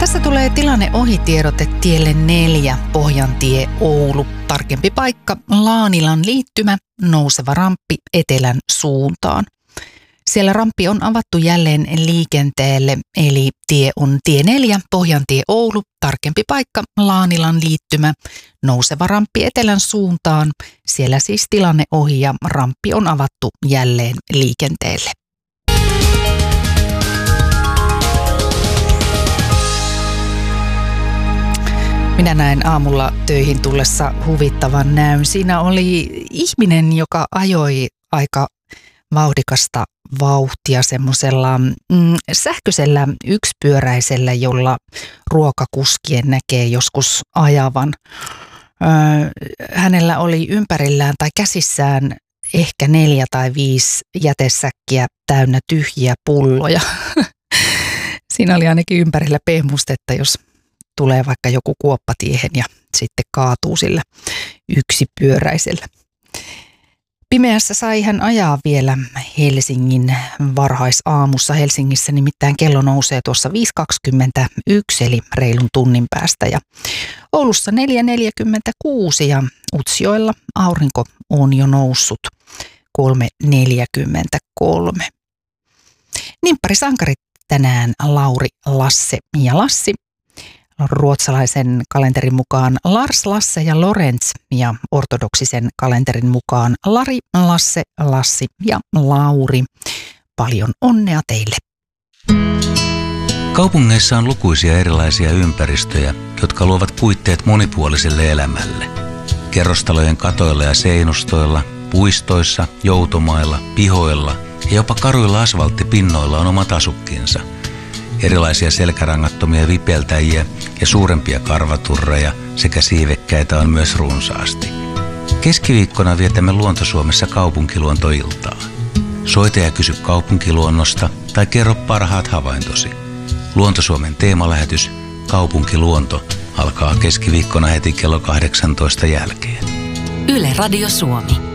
Tässä tulee tilanne ohitiedote tielle 4, Pohjantie Oulu. Tarkempi paikka Laanilan liittymä, nouseva ramppi etelän suuntaan. Siellä ramppi on avattu jälleen liikenteelle, eli tie on tie 4, Pohjantie Oulu. Tarkempi paikka Laanilan liittymä, nouseva ramppi etelän suuntaan. Siellä siis tilanne ohi ja ramppi on avattu jälleen liikenteelle. Minä näin aamulla töihin tullessa huvittavan näyn. Siinä oli ihminen, joka ajoi aika vauhdikasta vauhtia semmoisella sähköisellä yksipyöräisellä, jolla ruokakuskien näkee joskus ajavan. Hänellä oli ympärillään tai käsissään ehkä 4 tai 5 jätesäkkiä täynnä tyhjiä pulloja. Siinä oli ainakin ympärillä pehmustetta, jos tulee vaikka joku kuoppatiehen ja sitten kaatuu sillä yksipyöräisellä. Pimeässä sai hän ajaa vielä Helsingin varhaisaamussa. Helsingissä nimittäin kello nousee tuossa 5.21 eli reilun tunnin päästä. Ja Oulussa 4.46 ja Utsjoella aurinko on jo noussut 3.43. Nimpparisankarit tänään Lauri, Lasse ja Lassi. Ruotsalaisen kalenterin mukaan Lars, Lasse ja Lorenz ja ortodoksisen kalenterin mukaan Lari, Lasse, Lassi ja Lauri. Paljon onnea teille! Kaupungeissa on lukuisia erilaisia ympäristöjä, jotka luovat puitteet monipuoliselle elämälle. Kerrostalojen katoilla ja seinustoilla, puistoissa, joutomailla, pihoilla ja jopa karuilla asfalttipinnoilla on omat asukkinsa. Erilaisia selkärangattomia vipeltäjiä ja suurempia karvaturreja sekä siivekkäitä on myös runsaasti. Keskiviikkona vietämme Luonto-Suomessa kaupunkiluontoiltaa. Soita ja kysy kaupunkiluonnosta tai kerro parhaat havaintosi. Luonto-Suomen teemalähetys Kaupunkiluonto alkaa keskiviikkona heti kello 18 jälkeen. Yle Radio Suomi.